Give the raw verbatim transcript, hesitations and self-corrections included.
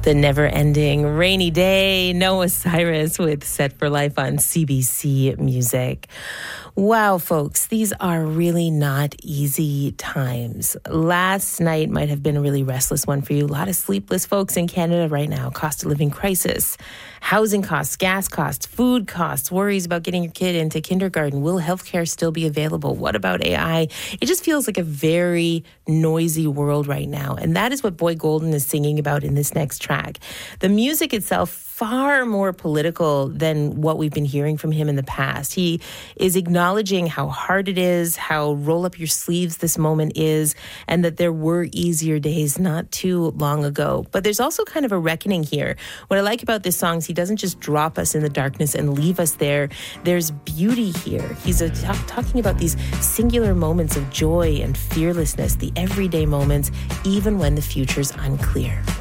The never-ending rainy day. Noah Cyrus with Set for Life on C B C Music. Wow, folks, these are really not easy times. Last night might have been a really restless one for you. A lot of sleepless folks in Canada right now. Cost of living crisis, housing costs, gas costs, food costs, worries about getting your kid into kindergarten. Will healthcare still be available? What about A I? It just feels like a very noisy world right now. And that is what Boy Golden is singing about in this next track. The music itself, far more political than what we've been hearing from him in the past. He is acknowledging how hard it is, how roll up your sleeves this moment is, and that there were easier days not too long ago. But there's also kind of a reckoning here. What I like about this song is he doesn't just drop us in the darkness and leave us there. There's beauty here. He's a, t- talking about these singular moments of joy and fearlessness, the everyday moments, even when the future's unclear.